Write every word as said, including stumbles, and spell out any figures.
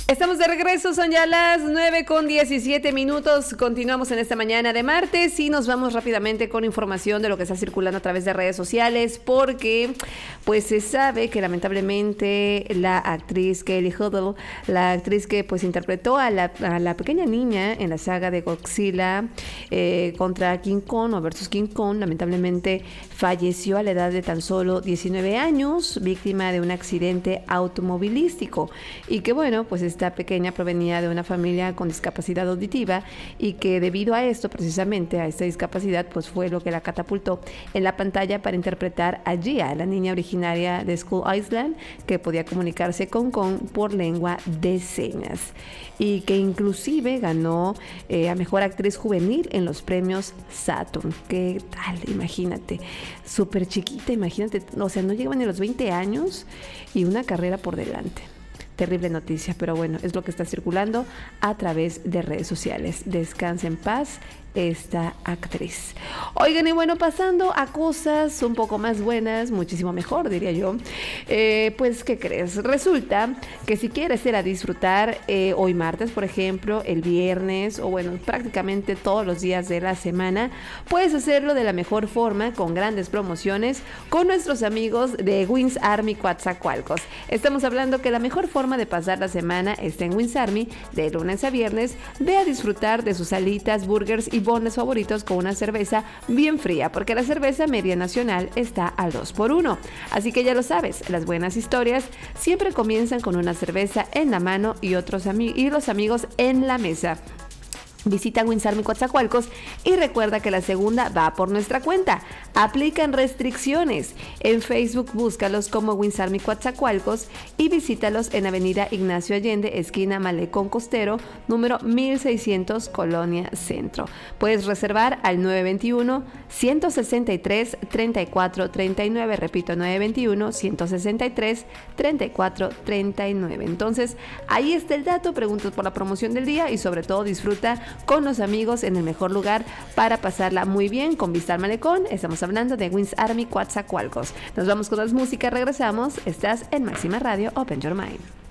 Estamos de regreso, son ya las nueve con diecisiete minutos. Continuamos en esta mañana de martes y nos vamos rápidamente con información de lo que está circulando a través de redes sociales, porque pues se sabe que lamentablemente la actriz Kelly Huddle, la actriz que pues interpretó a la, a la pequeña niña en la saga de Godzilla eh, contra King Kong o versus King Kong, lamentablemente falleció a la edad de tan solo diecinueve años, víctima de un accidente automovilístico, y que bueno, pues esta pequeña provenía de una familia con discapacidad auditiva y que debido a esto, precisamente a esta discapacidad, pues fue lo que la catapultó en la pantalla para interpretar a Gia, la niña originaria de Skull Island, que podía comunicarse con Kong por lengua de señas, y que inclusive ganó eh, a Mejor Actriz Juvenil en los premios Saturn. ¿Qué tal? Imagínate, súper chiquita, imagínate, o sea, no llegaban ni a los veinte años y una carrera por delante. Terrible noticia, pero bueno, es lo que está circulando a través de redes sociales. Descanse en paz esta actriz. Oigan, y bueno, pasando a cosas un poco más buenas, muchísimo mejor, diría yo. Eh, pues, ¿qué crees? Resulta que si quieres ir a disfrutar eh, hoy martes, por ejemplo, el viernes, o bueno, prácticamente todos los días de la semana, puedes hacerlo de la mejor forma, con grandes promociones, con nuestros amigos de Wings Army Coatzacoalcos. Estamos hablando que la mejor forma de pasar la semana está en Wings Army, de lunes a viernes. Ve a disfrutar de sus alitas, burgers y bones favoritos con una cerveza bien fría, porque la cerveza media nacional está al dos por uno. Así que ya lo sabes, las buenas historias siempre comienzan con una cerveza en la mano y, otros ami- y los amigos en la mesa. Visita Wings Army Coatzacoalcos y recuerda que la segunda va por nuestra cuenta. Aplican restricciones. En Facebook búscalos como Wings Army Coatzacoalcos y visítalos en Avenida Ignacio Allende, esquina Malecón Costero, número mil seiscientos, Colonia Centro. Puedes reservar al nueve dos uno, uno seis tres, tres cuatro tres nueve. Repito, nueve dos uno, uno seis tres, tres cuatro tres nueve. Entonces, ahí está el dato. Preguntas por la promoción del día y sobre todo disfruta con los amigos en el mejor lugar para pasarla muy bien con vista al malecón. Estamos hablando de Wings Army Coatzacoalcos. Nos vamos con más música, regresamos. Estás en Máxima Radio, Open Your Mind.